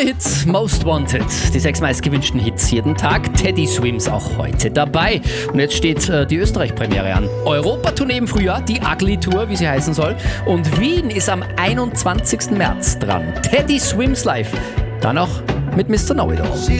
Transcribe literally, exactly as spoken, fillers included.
Hits, Most Wanted. Die sechs meistgewünschten Hits jeden Tag. Teddy Swims auch heute dabei. Und jetzt steht äh, die Österreich-Premiere an. Europa-Tournee im Frühjahr, die Ugly Tour, wie sie heißen soll. Und Wien ist am einundzwanzigsten März dran. Teddy Swims live. Dann auch mit Mister Know-It-All.